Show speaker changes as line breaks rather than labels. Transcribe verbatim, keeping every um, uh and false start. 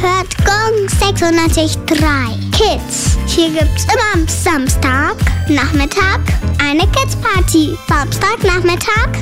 hört Gong sechsundneunzig Komma drei Kids. Hier gibt's immer am Samstag Nachmittag eine Kids Party. Samstag Nachmittag